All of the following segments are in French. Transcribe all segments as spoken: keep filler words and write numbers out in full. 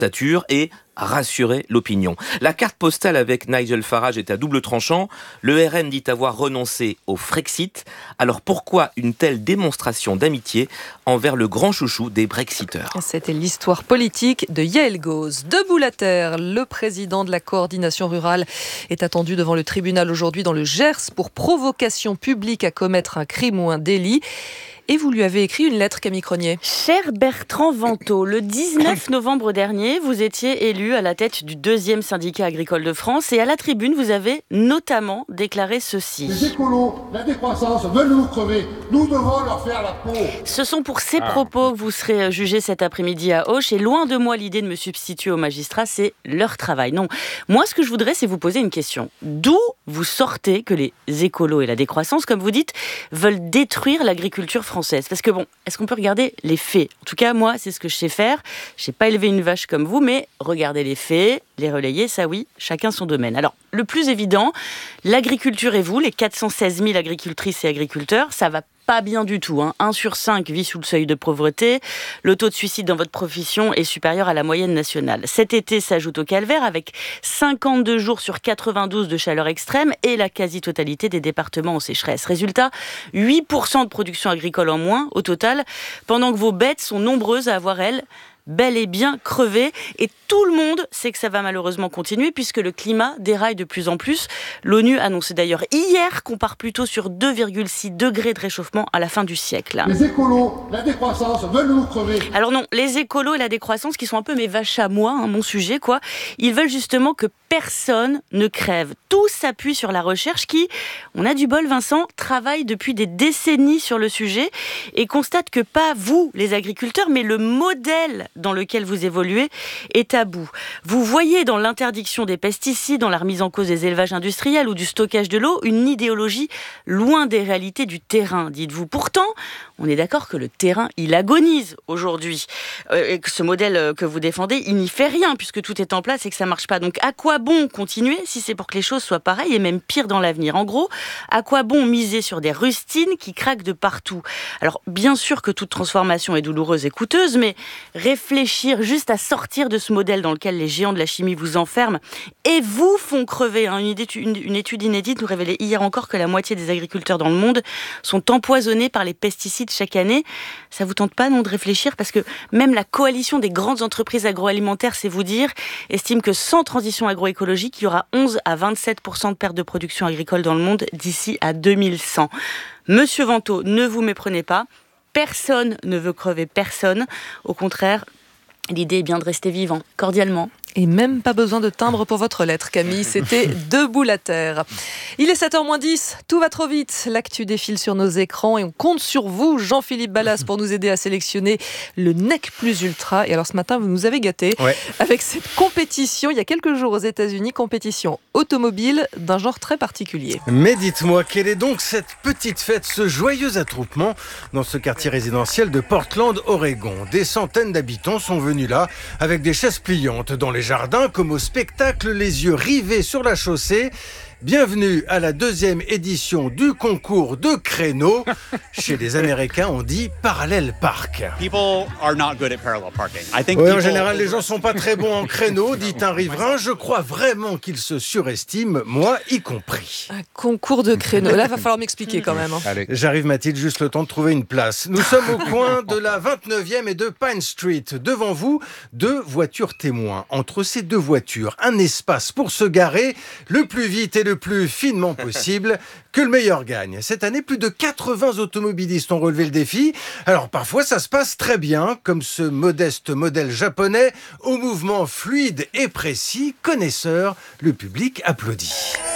dictature et rassurer l'opinion. La carte postale avec Nigel Farage est à double tranchant. Le R N dit avoir renoncé au Frexit. Alors pourquoi une telle démonstration d'amitié envers le grand chouchou des Brexiteurs ? C'était l'histoire politique de Yael Gauze. Debout la terre, le président de la coordination rurale est attendu devant le tribunal aujourd'hui dans le Gers pour provocation publique à commettre un crime ou un délit. Et vous lui avez écrit une lettre, Camille Cronier. Cher Bertrand Vantaux, le dix-neuf novembre dernier, vous étiez élu à la tête du deuxième syndicat agricole de France et à la tribune, vous avez notamment déclaré ceci. Les écolos, la décroissance veulent nous crever. Nous devons leur faire la peau. Ce sont pour ces propos que vous serez jugé cet après-midi à Auch. Et loin de moi l'idée de me substituer aux magistrats, c'est leur travail. Non, moi ce que je voudrais, c'est vous poser une question. D'où vous sortez que les écolos et la décroissance, comme vous dites, veulent détruire l'agriculture française ? Parce que bon, est-ce qu'on peut regarder les faits ? En tout cas, moi, c'est ce que je sais faire. Je sais pas élever une vache comme vous, mais regarder les faits, les relayer, ça oui, chacun son domaine. Alors, le plus évident, l'agriculture et vous, les quatre cent seize mille agricultrices et agriculteurs, ça va pas bien du tout. Hein. un sur cinq vit sous le seuil de pauvreté. Le taux de suicide dans votre profession est supérieur à la moyenne nationale. Cet été s'ajoute au calvaire avec cinquante-deux jours sur quatre-vingt-douze de chaleur extrême et la quasi-totalité des départements en sécheresse. Résultat, huit pour cent de production agricole en moins au total, pendant que vos bêtes sont nombreuses à avoir, elles, bel et bien crevé. Et tout le monde sait que ça va malheureusement continuer puisque le climat déraille de plus en plus. L'ONU annonçait d'ailleurs hier qu'on part plutôt sur deux virgule six degrés de réchauffement à la fin du siècle. Les écolos, la décroissance veulent nous crever. Alors non, les écolos et la décroissance qui sont un peu mes vaches à moi, hein, mon sujet quoi, ils veulent justement que personne ne crève. Tout s'appuie sur la recherche qui, on a du bol Vincent, travaille depuis des décennies sur le sujet et constate que pas vous les agriculteurs mais le modèle dans lequel vous évoluez est à bout. Vous voyez dans l'interdiction des pesticides, dans la remise en cause des élevages industriels ou du stockage de l'eau, une idéologie loin des réalités du terrain, dites-vous. Pourtant, on est d'accord que le terrain, il agonise aujourd'hui. Euh, et que ce modèle que vous défendez, il n'y fait rien puisque tout est en place et que ça marche pas. Donc à quoi bon continuer si c'est pour que les choses soient pareilles et même pire dans l'avenir ? En gros, à quoi bon miser sur des rustines qui craquent de partout ? Alors bien sûr que toute transformation est douloureuse et coûteuse, mais réfléchir juste à sortir de ce modèle dans lequel les géants de la chimie vous enferment et vous font crever. Hein. Une, étude, une, une étude inédite nous révélait hier encore que la moitié des agriculteurs dans le monde sont empoisonnés par les pesticides chaque année. Ça vous tente pas, non, de réfléchir ? Parce que même la coalition des grandes entreprises agroalimentaires, c'est vous dire, estime que sans transition agroécologique, il y aura onze à vingt-sept pour cent de perte de production agricole dans le monde d'ici à deux mille cent. Monsieur Vantaux, ne vous méprenez pas. Personne ne veut crever personne. Au contraire, l'idée est bien de rester vivant, cordialement. Et même pas besoin de timbre pour votre lettre, Camille. C'était Debout la terre. Il est sept heures moins dix, tout va trop vite. L'actu défile sur nos écrans et on compte sur vous, Jean-Philippe Ballas, pour nous aider à sélectionner le Nec Plus Ultra. Et alors ce matin, vous nous avez gâtés ouais. avec cette compétition, il y a quelques jours aux États-Unis, compétition automobile d'un genre très particulier. Mais dites-moi, quelle est donc cette petite fête, ce joyeux attroupement dans ce quartier résidentiel de Portland, Oregon ? Des centaines d'habitants sont venus là avec des chaises pliantes dans les jardins comme au spectacle, les yeux rivés sur la chaussée. Bienvenue à la deuxième édition du concours de créneaux. Chez les Américains, on dit parallèle park. People are not good at parallel parking. I think oui, people... En général, les gens sont pas très bons en créneaux, dit un riverain. Je crois vraiment qu'ils se surestiment, moi y compris. Un concours de créneaux. Là, il va falloir m'expliquer quand même. Hein. Allez. J'arrive, Mathilde, juste le temps de trouver une place. Nous sommes au coin de la vingt-neuvième et de Pine Street. Devant vous, deux voitures témoins. Entre ces deux voitures, un espace pour se garer le plus vite et le le plus finement possible, que le meilleur gagne. Cette année, plus de quatre-vingts automobilistes ont relevé le défi. Alors parfois, ça se passe très bien, comme ce modeste modèle japonais, au mouvement fluide et précis. Connaisseur, le public applaudit.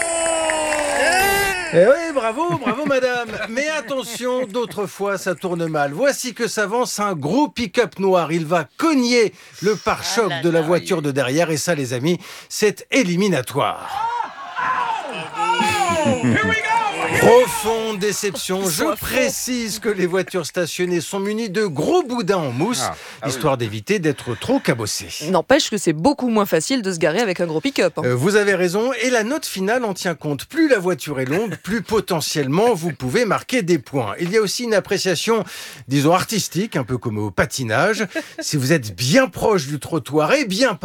Eh oui, bravo, bravo madame. Mais attention, d'autres fois ça tourne mal. Voici que s'avance un gros pick-up noir. Il va cogner le pare-choc de la voiture de derrière. Et ça, les amis, c'est éliminatoire. Profonde déception. Je Sois précise que les voitures stationnées sont munies de gros boudins en mousse, Ah, ah histoire oui. d'éviter d'être trop cabossées. N'empêche que c'est beaucoup moins facile de se garer avec un gros pick-up. hein. Euh, vous avez raison, et la note finale en tient compte. Plus la voiture est longue, plus potentiellement vous pouvez marquer des points. Il y a aussi une appréciation, disons, artistique, un peu comme au patinage. Si vous êtes bien proche du trottoir et bien